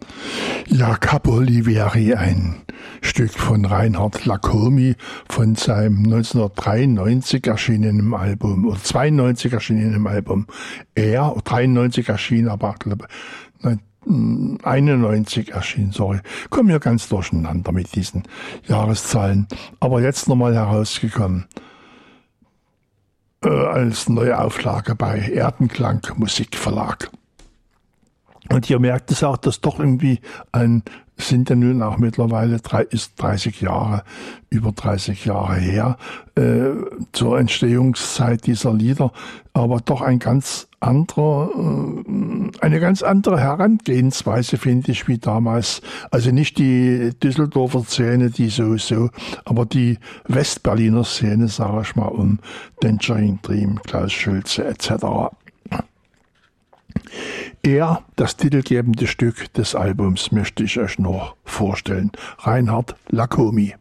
Ja, Capoliveri, ein Stück von Reinhard Lacomi von seinem 1993 erschienenen Album, oder 92 erschienenen Album. 93 erschien, aber 91 erschien, sorry. Kommen ja ganz durcheinander mit diesen Jahreszahlen. Aber jetzt nochmal herausgekommen. Als neue Auflage bei Erdenklang Musikverlag. Und ihr merkt es auch, dass doch irgendwie sind ja nun auch mittlerweile über 30 Jahre her, zur Entstehungszeit dieser Lieder, aber doch eine ganz andere Herangehensweise, finde ich, wie damals. Also nicht die Düsseldorfer Szene, die sowieso, aber die Westberliner Szene, sage ich mal, um Tangerine Dream, Klaus Schulze etc. Das titelgebende Stück des Albums, möchte ich euch noch vorstellen. Reinhard Lacomi.